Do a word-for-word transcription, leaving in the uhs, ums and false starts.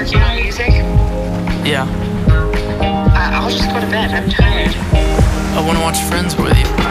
You know music? Yeah. I- I'll just go to bed. I'm tired. I want to watch Friends with you.